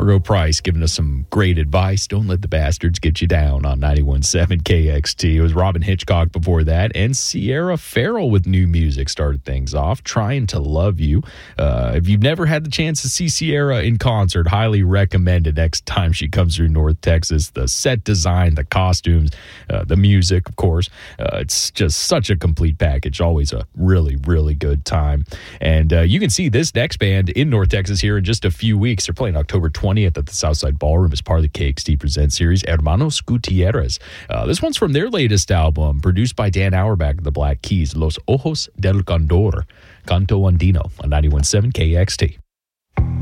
Margo Price giving us some great advice. Don't let the bastards get you down on 91.7 KXT. It was Robin Hitchcock before that, and Sierra Farrell with new music started things off. Trying to Love You. If you've never had the chance to see Sierra in concert, highly recommend it next time she comes through North Texas. The set design, the costumes, the music, of course. It's just such a complete package. Always a really, really good time. And you can see this next band in North Texas here in just a few weeks. They're playing October 20th at the Southside Ballroom as part of the KXT Presents series, Hermanos Gutierrez. This one's from their latest album, produced by Dan Auerbach of the Black Keys, Los Ojos del Condor, Canto Andino on 91.7 KXT.